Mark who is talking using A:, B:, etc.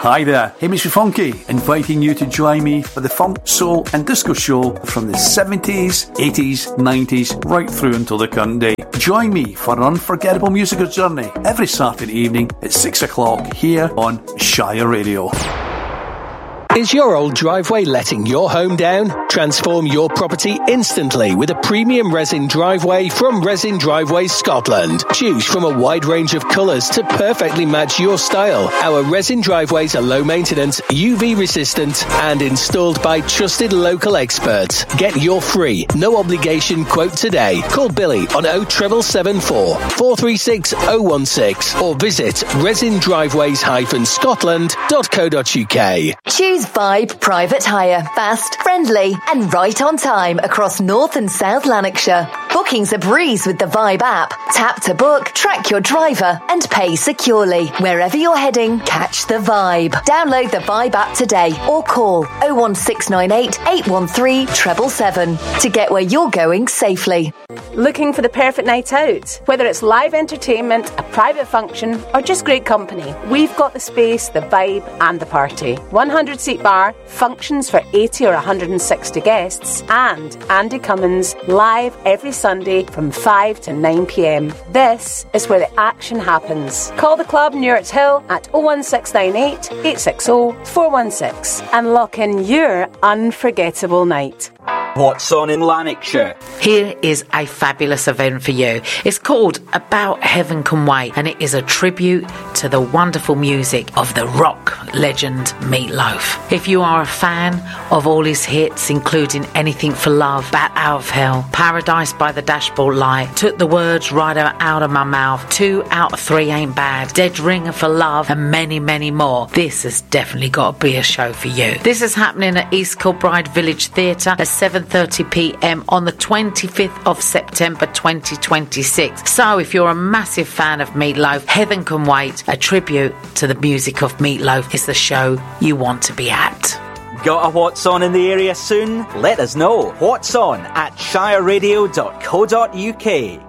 A: Hi there, Hamish Funky, inviting you to join me for the funk, soul and disco show from the 70s, 80s, 90s, right through until the current day. Join me for an unforgettable musical journey every Saturday evening at 6 o'clock here on Shire Radio.
B: Is your old driveway letting your home down? Transform your property instantly with a premium resin driveway from Resin Driveways Scotland. Choose from a wide range of colours to perfectly match your style. Our resin driveways are low maintenance, UV resistant and installed by trusted local experts. Get your free, no obligation quote today. Call Billy on 07774 436 016 or visit resindriveways-scotland.co.uk.
C: Choose Vibe Private Hire. Fast, friendly and right on time across North and South Lanarkshire. Bookings a breeze with the Vibe app. Tap to book, track your driver and pay securely. Wherever you're heading, catch the vibe. Download the Vibe app today or call 01698 813 777 to get where you're going safely.
D: Looking for the perfect night out? Whether it's live entertainment, a private function or just great company, we've got the space, the vibe and the party. 100-seat bar, functions for 80 or 160 guests and Andy Cummins live every Sunday from 5 to 9pm. This is where the action happens. Call the club Newart's Hill at 01698 860 416 and lock in your unforgettable night.
E: What's on in Lanarkshire?
F: Here is a fabulous event for you. It's called About Heaven Can Wait, and it is a tribute to the wonderful music of the rock legend Meat Loaf. If you are a fan of all his hits, including Anything for Love, Bat Out of Hell, Paradise by the Dashboard Light, Took the Words Right Out of My Mouth, 2 Out of 3 Ain't Bad, Dead Ringer for Love, and many, many more, this has definitely got to be a show for you. This is happening at East Kilbride Village Theatre at 7:30pm on the 25th of September 2026. So if you're a massive fan of Meat Loaf, Heaven Can Wait, a tribute to the music of Meat Loaf, is the show you want to be at.
E: Got a What's On in the area soon? Let us know. What's On at shireradio.co.uk.